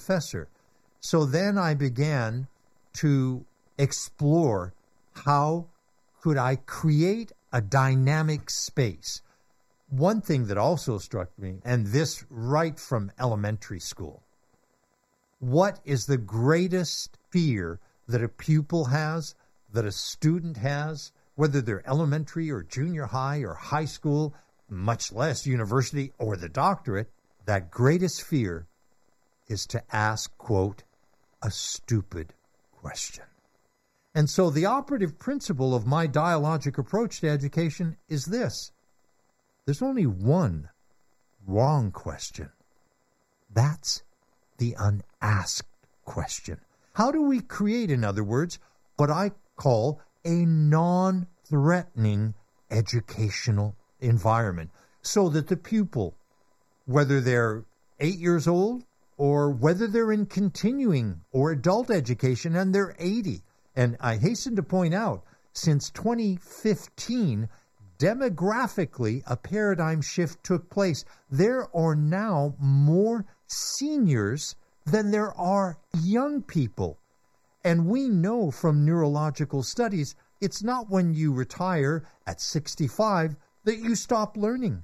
professor. So then I began to explore how could I create a dynamic space. One thing that also struck me, and this right from elementary school, what is the greatest fear that a pupil has, that a student has, whether they're elementary or junior high or high school, much less university or the doctorate? That greatest fear is to ask, quote, a stupid question. And so the operative principle of my dialogic approach to education is this. There's only one wrong question. That's the unasked question. How do we create, in other words, what I call a non-threatening educational environment so that the pupil, whether they're 8 years old or whether they're in continuing or adult education and they're 80, and I hasten to point out, since 2015, demographically, a paradigm shift took place. There are now more seniors than there are young people. And we know from neurological studies, it's not when you retire at 65 that you stop learning.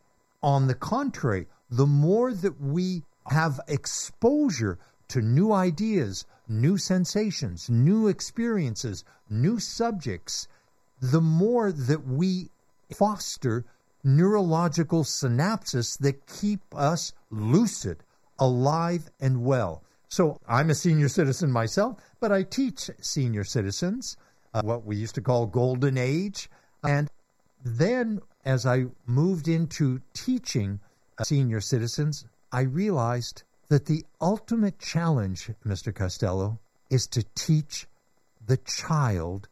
On the contrary, the more that we have exposure to new ideas, new sensations, new experiences, new subjects, the more that we foster neurological synapses that keep us lucid, alive, and well. So I'm a senior citizen myself, but I teach senior citizens, what we used to call golden age. And then as I moved into teaching senior citizens, I realized that the ultimate challenge, Mr. Costello, is to teach the child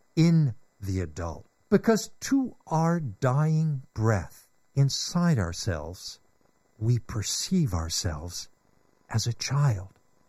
in the adult. Because to our dying breath inside ourselves, we perceive ourselves as a child.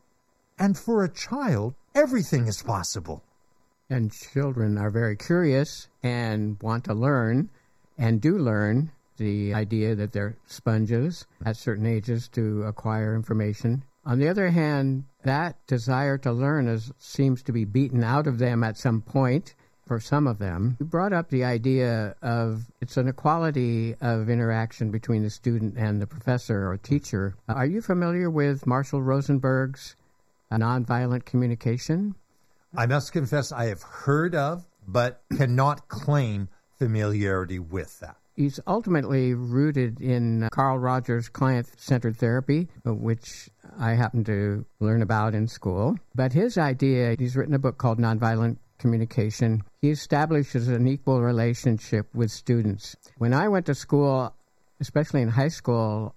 And for a child, everything is possible. And children are very curious and want to learn and do learn. The idea that they're sponges at certain ages to acquire information. On the other hand, that desire to learn seems to be beaten out of them at some point for some of them. You brought up the idea of it's an equality of interaction between the student and the professor or teacher. Are you familiar with Marshall Rosenberg's nonviolent communication? I must confess I have heard of, but cannot claim familiarity with that. He's ultimately rooted in Carl Rogers' client-centered therapy, which I happened to learn about in school. But his idea, he's written a book called Nonviolent Communication. He establishes an equal relationship with students. When I went to school, especially in high school,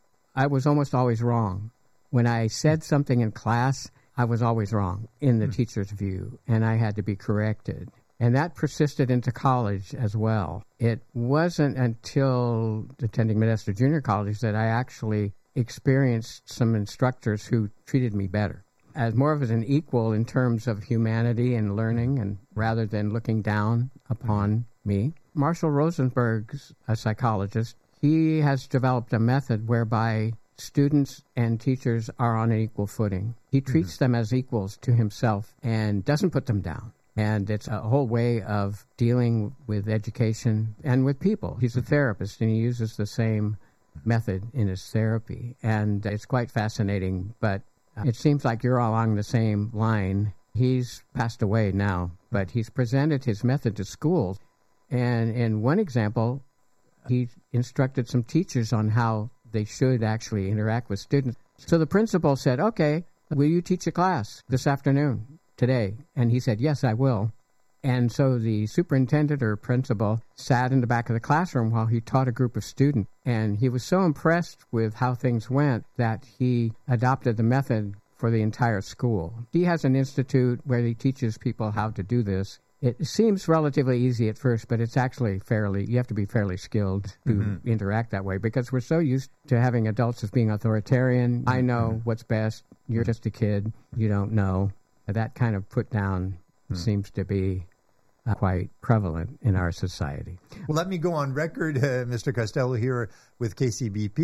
I was almost always wrong. When I said something in class, I was always wrong in the teacher's view, and I had to be corrected. And that persisted into college as well. It wasn't until attending Modesto Junior College that I actually experienced some instructors who treated me better, as more of an equal in terms of humanity and learning, and rather than looking down upon me. Marshall Rosenberg's a psychologist. He has developed a method whereby students and teachers are on an equal footing. He treats them as equals to himself and doesn't put them down. And it's a whole way of dealing with education and with people. He's a therapist, and he uses the same method in his therapy. And it's quite fascinating, but it seems like you're along the same line. He's passed away now, but he's presented his method to schools. And in one example, he instructed some teachers on how they should actually interact with students. So the principal said, okay, will you teach a class this afternoon? Today. And he said, yes, I will. And so the superintendent or principal sat in the back of the classroom while he taught a group of students. And he was so impressed with how things went that he adopted the method for the entire school. He has an institute where he teaches people how to do this. It seems relatively easy at first, but it's actually you have to be fairly skilled to interact that way, because we're so used to having adults as being authoritarian. I know what's best. You're just a kid. You don't know. That kind of put down seems to be quite prevalent in our society. Well, let me go on record, Mr. Costello, here with KCBP.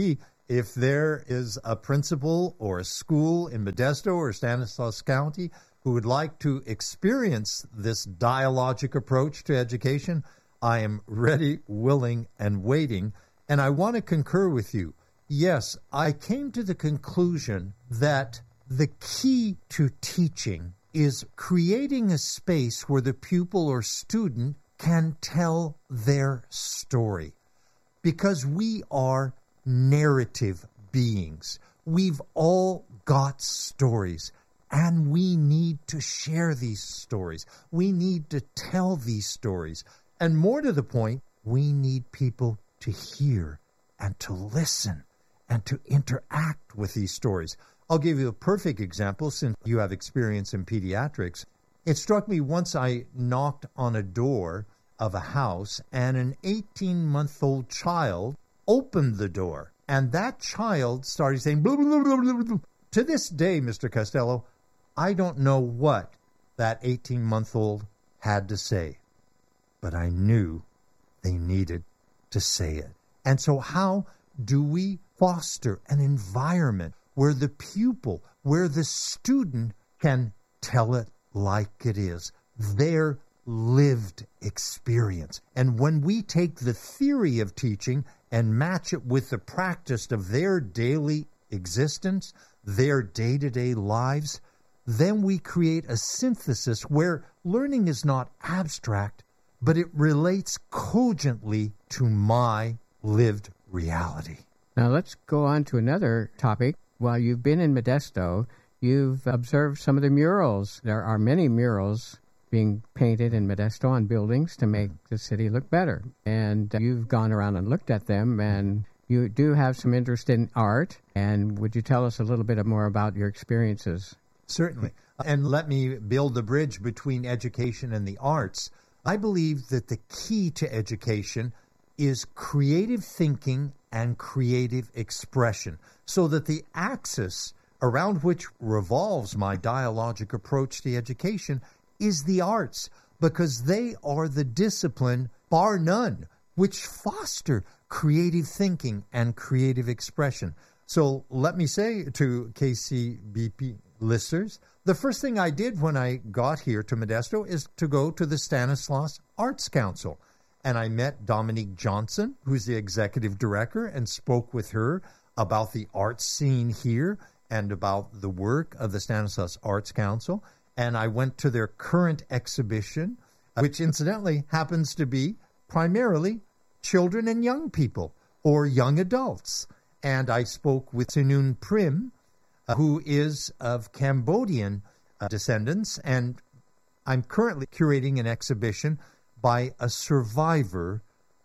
if there is a principal or a school in Modesto or Stanislaus County who would like to experience this dialogic approach to education, I am ready, willing, and waiting. And I want to concur with you. Yes, I came to the conclusion that the key to teaching is creating a space where the pupil or student can tell their story. Because we are narrative beings. We've all got stories, and we need to share these stories. We need to tell these stories. And more to the point, we need people to hear and to listen and to interact with these stories. I'll give you a perfect example since you have experience in pediatrics. It struck me once I knocked on a door of a house and an 18-month-old child opened the door. And that child started saying, blah, blah, blah, blah, blah. To this day, Mr. Costello, I don't know what that 18-month-old had to say. But I knew they needed to say it. And so how do we foster an environment where the pupil, where the student can tell it like it is, their lived experience? And when we take the theory of teaching and match it with the practice of their daily existence, their day-to-day lives, then we create a synthesis where learning is not abstract, but it relates cogently to my lived reality. Now let's go on to another topic. While you've been in Modesto, you've observed some of the murals. There are many murals being painted in Modesto on buildings to make the city look better. And you've gone around and looked at them, and you do have some interest in art. And would you tell us a little bit more about your experiences? Certainly. And let me build the bridge between education and the arts. I believe that the key to education is creative thinking and creative expression, so that the axis around which revolves my dialogic approach to education is the arts, because they are the discipline, bar none, which foster creative thinking and creative expression. So let me say to KCBP listeners, the first thing I did when I got here to Modesto is to go to the Stanislaus Arts Council. And I met Dominique Johnson, who's the executive director, and spoke with her about the art scene here and about the work of the Stanislaus Arts Council. And I went to their current exhibition, which incidentally happens to be primarily children and young people or young adults. And I spoke with Sinun Prim, who is of Cambodian descendants, and I'm currently curating an exhibition by a survivor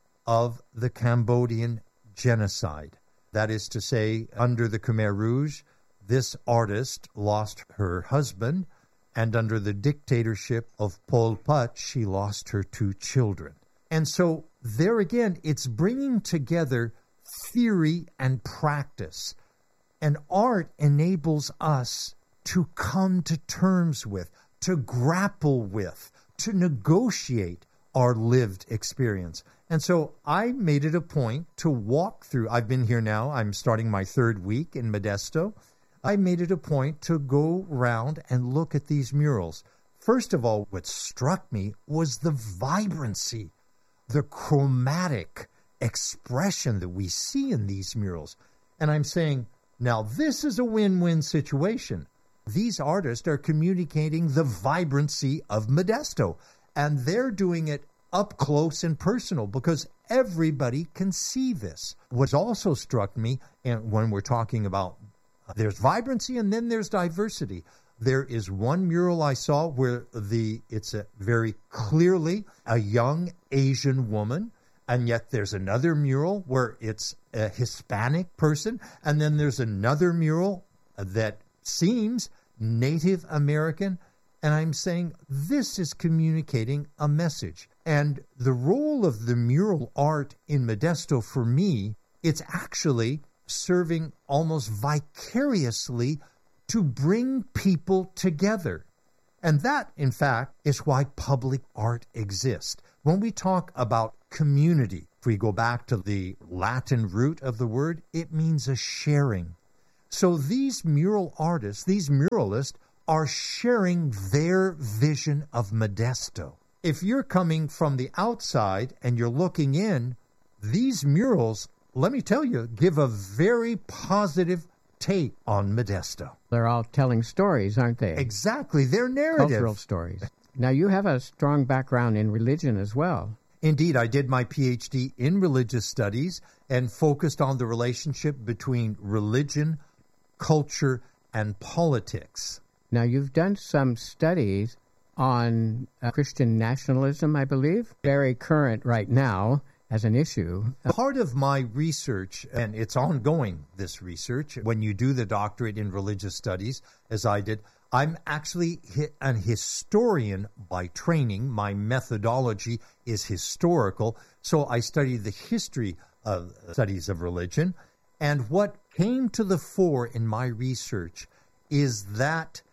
of the Cambodian genocide. That is to say, under the Khmer Rouge, this artist lost her husband, and under the dictatorship of Pol Pot, she lost her 2 children. And so there again, it's bringing together theory and practice. And art enables us to come to terms with, to grapple with, to negotiate our lived experience. And so I made it a point to walk through. I've been here now. I'm starting my 3rd week in Modesto. I made it a point to go around and look at these murals. First of all, what struck me was the vibrancy, the chromatic expression that we see in these murals. And I'm saying, now this is a win-win situation. These artists are communicating the vibrancy of Modesto, and they're doing it up close and personal because everybody can see this. What also struck me, and when we're talking about there's vibrancy and then there's diversity. There is one mural I saw where it's very clearly a young Asian woman, and yet there's another mural where it's a Hispanic person, and then there's another mural that seems Native American. And I'm saying this is communicating a message. And the role of the mural art in Modesto, for me, it's actually serving almost vicariously to bring people together. And that, in fact, is why public art exists. When we talk about community. If we go back to the Latin root of the word, it means a sharing. So these mural artists, these muralists, are sharing their vision of Modesto. If you're coming from the outside and you're looking in, these murals, let me tell you, give a very positive take on Modesto. They're all telling stories, aren't they? Exactly. They're narrative. Cultural stories. Now, you have a strong background in religion as well. Indeed, I did my PhD in religious studies and focused on the relationship between religion, culture, and politics. Now, you've done some studies on Christian nationalism, I believe, very current right now as an issue. Part of my research, and it's ongoing, this research, when you do the doctorate in religious studies, as I did, I'm actually an historian by training. My methodology is historical, so I studied the history of studies of religion. And what came to the fore in my research is that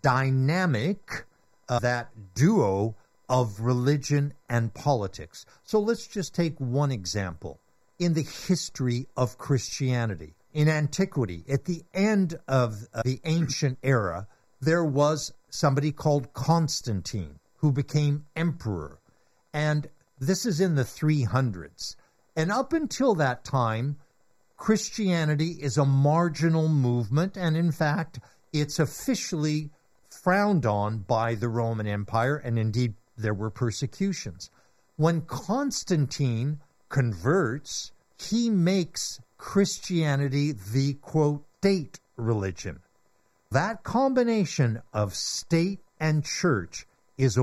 dynamic, that duo of religion and politics. So let's just take one example. In the history of Christianity, in antiquity, at the end of the ancient era, there was somebody called Constantine who became emperor. And this is in the 300s. And up until that time, Christianity is a marginal movement, and in fact, it's officially frowned on by the Roman Empire, and indeed there were persecutions. When Constantine converts, he makes Christianity the, quote, state religion. That combination of state and church is a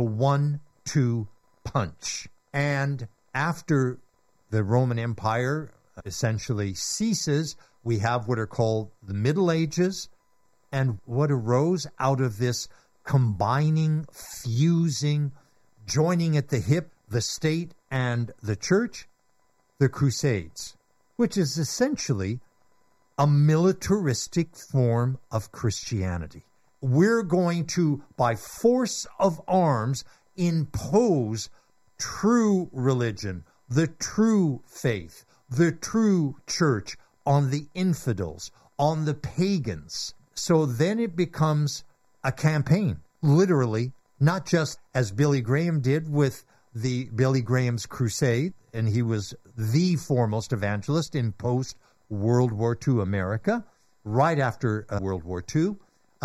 1-2 punch. And after the Roman Empire essentially ceases, we have what are called the Middle Ages, and what arose out of this combining, fusing, joining at the hip, the state and the church, the Crusades, which is essentially a militaristic form of Christianity. We're going to, by force of arms, impose true religion, the true faith, the true church on the infidels, on the pagans. So then it becomes a campaign, literally, not just as Billy Graham did with the Billy Graham's Crusade, and he was the foremost evangelist in post-World War II America, right after World War II.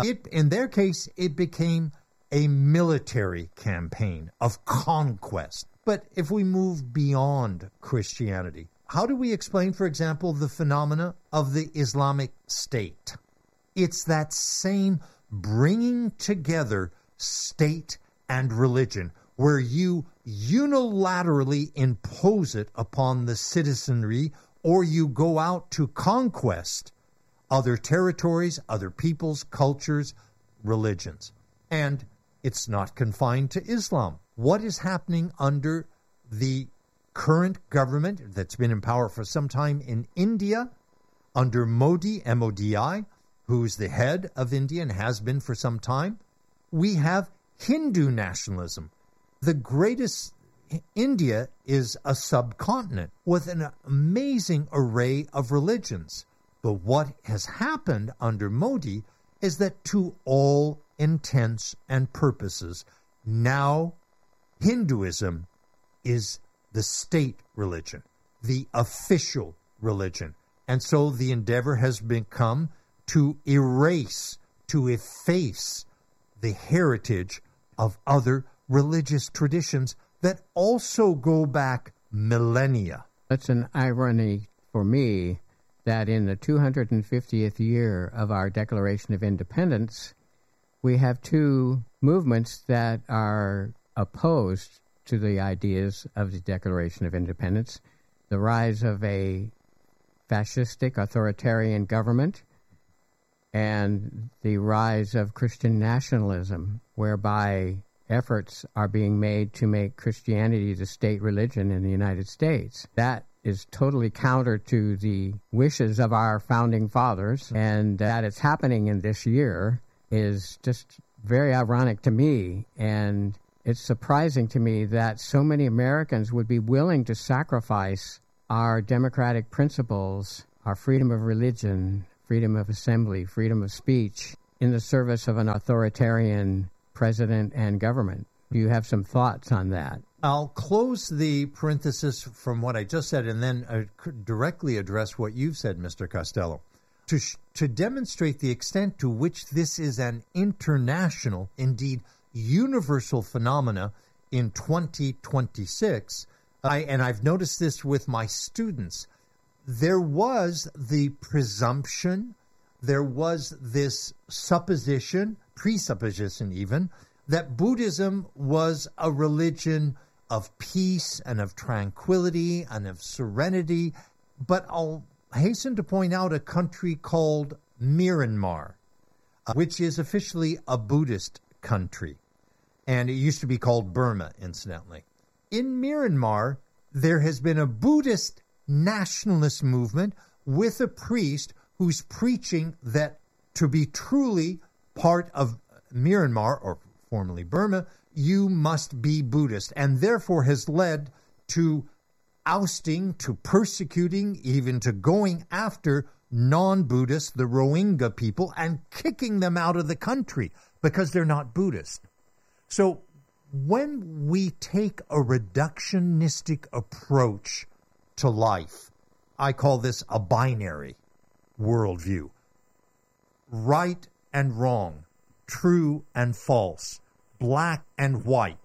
In their case, it became a military campaign of conquest. But if we move beyond Christianity, how do we explain, for example, the phenomena of the Islamic State? It's that same bringing together state and religion, where you unilaterally impose it upon the citizenry, or you go out to conquest other territories, other peoples, cultures, religions. And it's not confined to Islam. What is happening under the current government that's been in power for some time in India, under Modi, M-O-D-I, who's the head of India and has been for some time? We have Hindu nationalism. The greatest, India is a subcontinent with an amazing array of religions. But what has happened under Modi is that to all intents and purposes, now Hinduism is the state religion, the official religion. And so the endeavor has become to erase, to efface the heritage of other religious traditions that also go back millennia. That's an irony for me that in the 250th year of our Declaration of Independence, we have two movements that are opposed to the ideas of the Declaration of Independence: the rise of a fascistic authoritarian government and the rise of Christian nationalism, whereby efforts are being made to make Christianity the state religion in the United States. That is totally counter to the wishes of our founding fathers, and that it's happening in this year is just very ironic to me, and It's surprising to me that so many Americans would be willing to sacrifice our democratic principles, our freedom of religion, freedom of assembly, freedom of speech, in the service of an authoritarian president and government. Do you have some thoughts on that? I'll close the parenthesis from what I just said and then directly address what you've said, Mr. Costello. To demonstrate the extent to which this is an international, indeed universal phenomena in 2026, and I've noticed this with my students, there was the presumption, there was this presupposition even, that Buddhism was a religion of peace and of tranquility and of serenity. But I'll hasten to point out a country called Myanmar, which is officially a Buddhist country. And it used to be called Burma, incidentally. In Myanmar, there has been a Buddhist nationalist movement with a priest who's preaching that to be truly part of Myanmar, or formerly Burma, you must be Buddhist, and therefore has led to ousting, to persecuting, even to going after non-Buddhists, the Rohingya people, and kicking them out of the country because they're not Buddhist. So when we take a reductionistic approach to life, I call this a binary worldview. Right and wrong, true and false, black and white,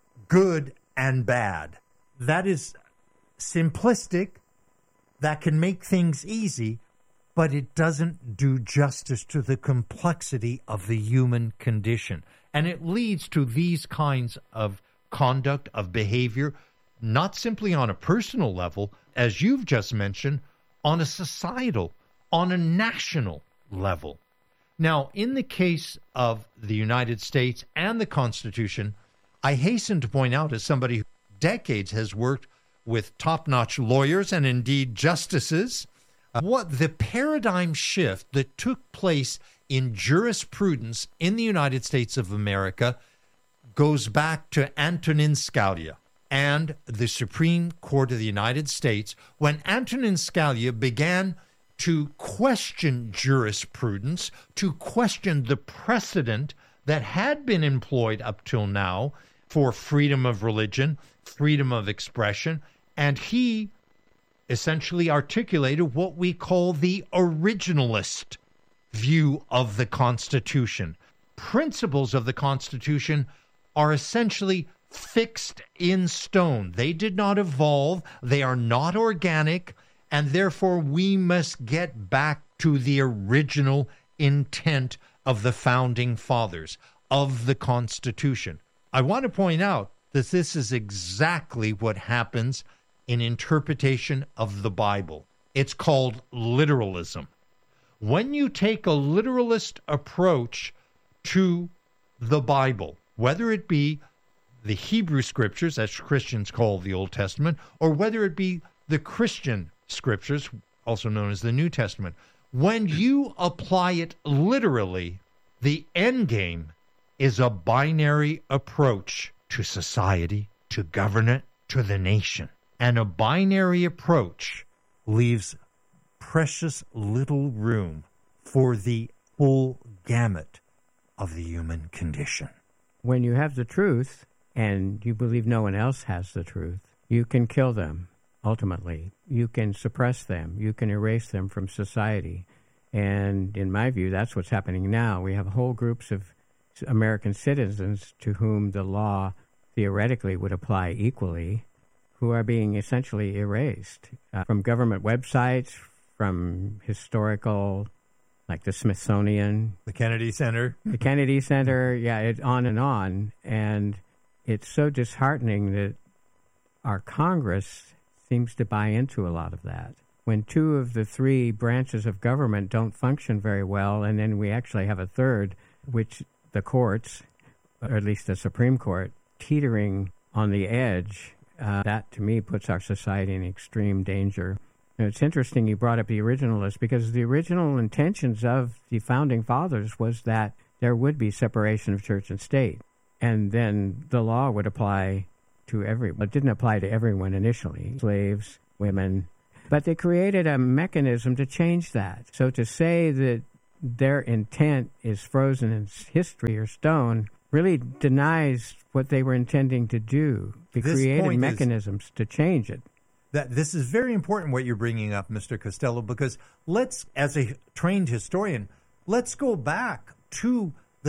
good and bad. That is simplistic, that can make things easy, but it doesn't do justice to the complexity of the human condition. And it leads to these kinds of conduct, of behavior, not simply on a personal level, as you've just mentioned, on a societal, on a national level. Now, in the case of the United States and the Constitution, I hasten to point out, as somebody who decades has worked with top-notch lawyers and indeed justices, what the paradigm shift that took place in jurisprudence in the United States of America goes back to Antonin Scalia and the Supreme Court of the United States, when Antonin Scalia began to question jurisprudence, to question the precedent that had been employed up till now for freedom of religion, freedom of expression, and he essentially articulated what we call the originalist view of the Constitution. Principles of the Constitution are essentially fixed in stone. They did not evolve. They are not organic. And therefore, we must get back to the original intent of the Founding Fathers, of the Constitution. I want to point out that this is exactly what happens in interpretation of the Bible. It's called literalism. When you take a literalist approach to the Bible, whether it be the Hebrew Scriptures, as Christians call the Old Testament, or whether it be the Christian Scriptures, also known as the New Testament, when you apply it literally, the end game is a binary approach to society, to government, to the nation. And a binary approach leaves precious little room for the full gamut of the human condition. When you have the truth and you believe no one else has the truth, you can kill them, ultimately. You can suppress them. You can erase them from society. And in my view, that's what's happening now. We have whole groups of American citizens to whom the law theoretically would apply equally, who are being essentially erased from government websites, from historical, like the Smithsonian. The Kennedy Center. The Kennedy Center, yeah, it's on and on. And it's so disheartening that our Congress seems to buy into a lot of that. When two of the three branches of government don't function very well, and then we actually have a third, which the courts, or at least the Supreme Court, teetering on the edge, that to me puts our society in extreme danger. And it's interesting you brought up the originalists, because the original intentions of the Founding Fathers was that there would be separation of church and state. and then the law would apply to everyone. It didn't apply to everyone initially, slaves, women, but they created a mechanism to change that. So to say that their intent is frozen in history or stone really denies what they were intending to do. They created mechanisms to change it. This is very important what you're bringing up, Mr. Costello, because as a trained historian, let's go back to the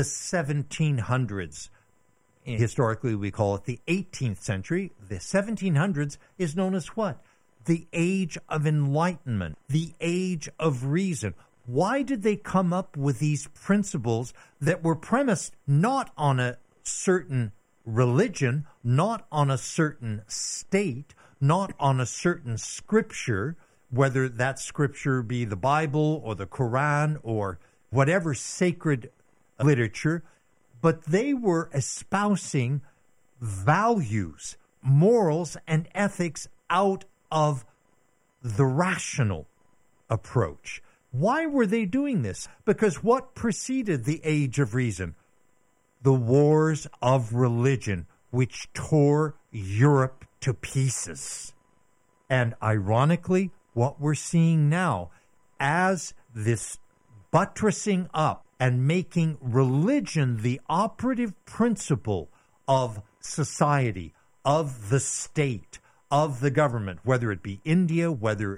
1700s. Historically, we call it the 18th century. The 1700s is known as what? The Age of Enlightenment, the Age of Reason. Why did they come up with these principles that were premised not on a certain religion, not on a certain state, not on a certain scripture, whether that scripture be the Bible or the Quran or whatever sacred literature, but they were espousing values, morals, and ethics out of the rational approach. Why were they doing this? Because what preceded the Age of Reason? The wars of religion, which tore Europe to pieces. And ironically, what we're seeing now, as this buttressing up and making religion the operative principle of society, of the state, of the government, whether it be India,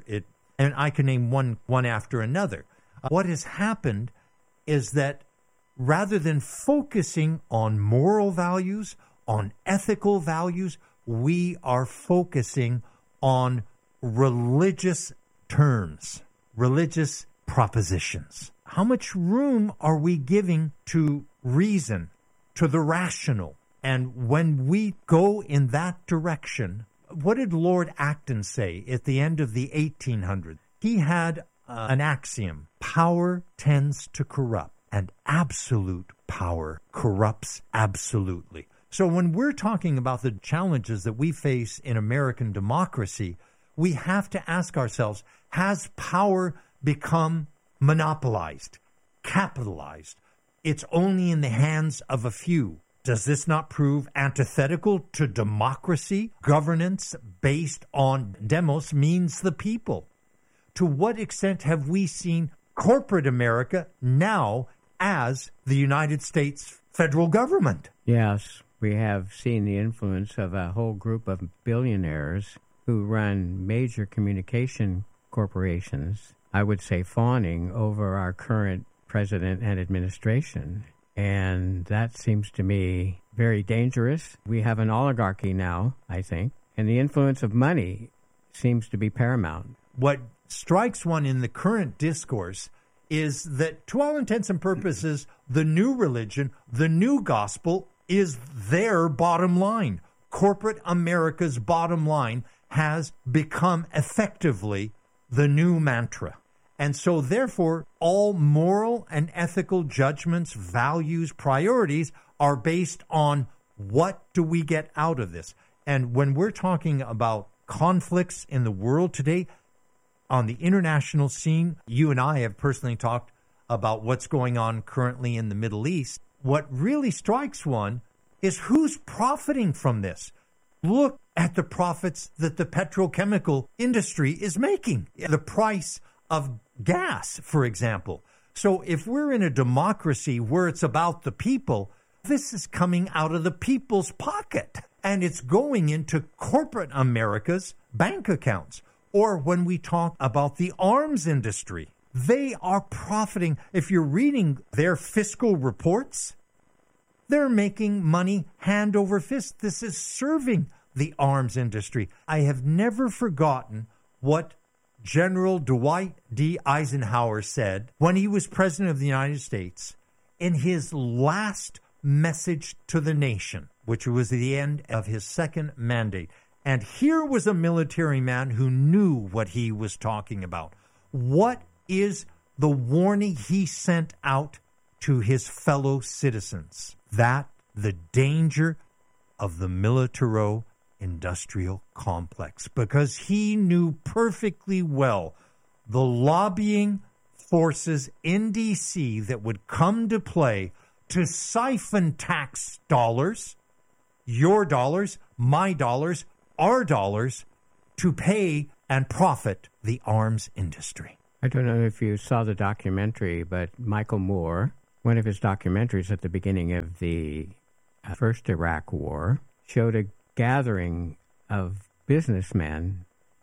and I can name one after another. What has happened is that rather than focusing on moral values, on ethical values, we are focusing on religious terms, religious propositions. How much room are we giving to reason, to the rational? And when we go in that direction, what did Lord Acton say at the end of the 1800s? He had an axiom: power tends to corrupt, and absolute power corrupts absolutely. So when we're talking about the challenges that we face in American democracy, we have to ask ourselves, has power become monopolized, capitalized? It's only in the hands of a few. Does this not prove antithetical to democracy? Governance based on demos means the people. To what extent have we seen corporate America now as the United States federal government? Yes, we have seen the influence of a whole group of billionaires who run major communication corporations, I would say fawning over our current president and administration. And that seems to me very dangerous. We have an oligarchy now, I think, and the influence of money seems to be paramount. What strikes one in the current discourse is that, to all intents and purposes, the new religion, the new gospel, is their bottom line. Corporate America's bottom line has become effectively the new mantra. And so, therefore, all moral and ethical judgments, values, priorities are based on what do we get out of this. And when we're talking about conflicts in the world today, on the international scene, you and I have personally talked about what's going on currently in the Middle East. What really strikes one is who's profiting from this. Look at the profits that the petrochemical industry is making. The price of gas, for example. So if we're in a democracy where it's about the people, this is coming out of the people's pocket, and it's going into corporate America's bank accounts. Or when we talk about the arms industry, they are profiting. If you're reading their fiscal reports, they're making money hand over fist. This is serving the arms industry. I have never forgotten what General Dwight D. Eisenhower said when he was president of the United States in his last message to the nation, which was the end of his second mandate. And here was a military man who knew what he was talking about. What is the warning he sent out to his fellow citizens? That the danger of the militaro-industrial complex, because he knew perfectly well the lobbying forces in D.C. that would come to play to siphon tax dollars, your dollars, my dollars, our dollars, to pay and profit the arms industry. I don't know if you saw the documentary, but Michael Moore, one of his documentaries at the beginning of the first Iraq War, showed a gathering of businessmen,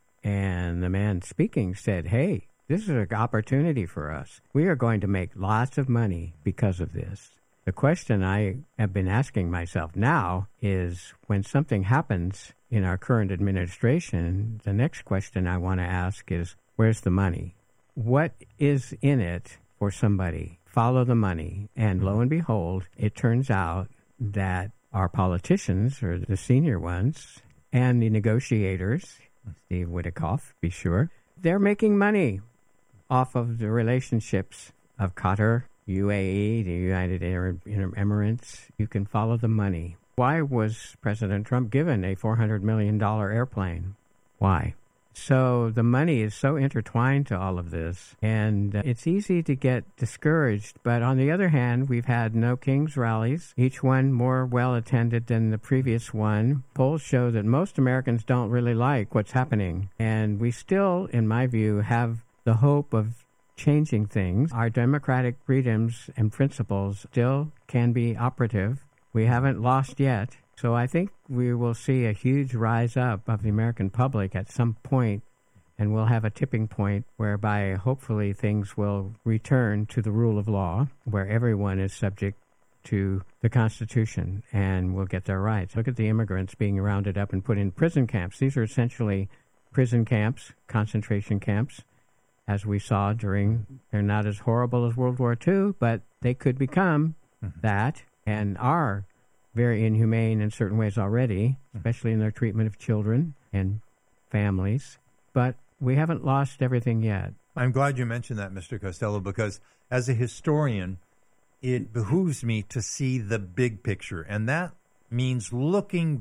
and the man speaking said, hey, this is an opportunity for us. We are going to make lots of money because of this. The question I have been asking myself now is, when something happens in our current administration, the next question I want to ask is, where's the money? What is in it for somebody? Follow the money. And lo and behold, it turns out that our politicians, or the senior ones, and the negotiators, Steve Witikoff, be sure, they're making money off of the relationships of Qatar, UAE, the United Arab Emirates. You can follow the money. Why was President Trump given a $400 million airplane? Why? So the money is so intertwined to all of this, and it's easy to get discouraged. But on the other hand, we've had no King's rallies, each one more well-attended than the previous one. Polls show that most Americans don't really like what's happening, and we still, in my view, have the hope of changing things. Our democratic freedoms and principles still can be operative. We haven't lost yet. So I think we will see a huge rise up of the American public at some point, and we'll have a tipping point whereby hopefully things will return to the rule of law, where everyone is subject to the Constitution and will get their rights. Look at the immigrants being rounded up and put in prison camps. These are essentially prison camps, concentration camps, as we saw they're not as horrible as World War II, but they could become that, and are very inhumane in certain ways already, especially in their treatment of children and families. But we haven't lost everything yet. I'm glad you mentioned that, Mr. Costello, because as a historian, it behooves me to see the big picture, and that means looking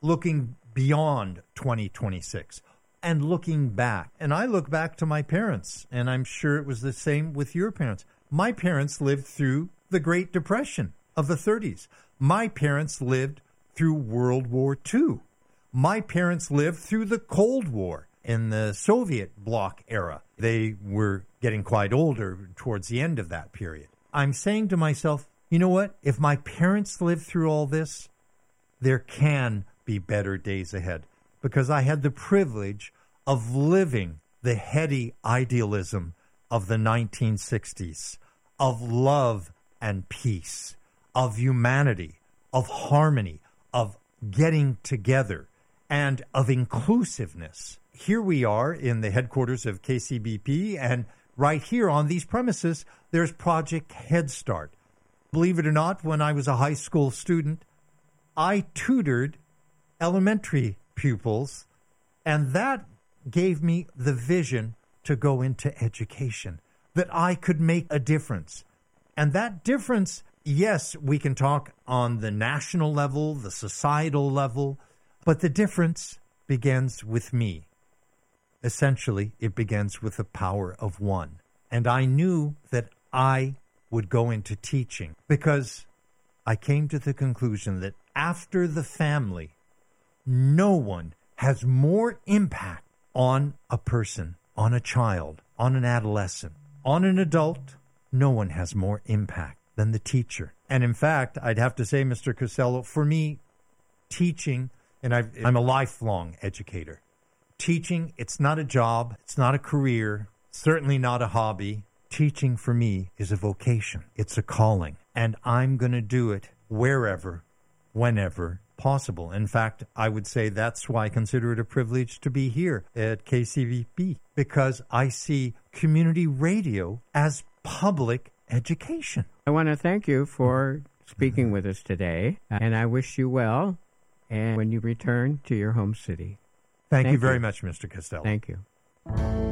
beyond 2026. And looking back. And I look back to my parents, and I'm sure it was the same with your parents. My parents lived through the Great Depression of the 30s. My parents lived through World War II. My parents lived through the Cold War in the Soviet bloc era. They were getting quite older towards the end of that period. I'm saying to myself, you know what? If my parents lived through all this, there can be better days ahead. Because I had the privilege of living the heady idealism of the 1960s, of love and peace, of humanity, of harmony, of getting together, and of inclusiveness. Here we are in the headquarters of KCBP, and right here on these premises, there's Project Head Start. Believe it or not, when I was a high school student, I tutored elementary pupils, and that gave me the vision to go into education, that I could make a difference. And that difference, yes, we can talk on the national level, the societal level, but the difference begins with me. Essentially, it begins with the power of one. And I knew that I would go into teaching because I came to the conclusion that after the family, no one has more impact on a person, on a child, on an adolescent, on an adult. No one has more impact than the teacher. And in fact, I'd have to say, Mr. Costello, for me, teaching, and I'm a lifelong educator. Teaching, it's not a job, it's not a career, certainly not a hobby. Teaching for me is a vocation. It's a calling. And I'm going to do it wherever, whenever possible. In fact, I would say that's why I consider it a privilege to be here at KCBP, because I see community radio as public education. I want to thank you for speaking with us today, and I wish you well and when you return to your home city. Thank you very much, Mr. Costello. Thank you.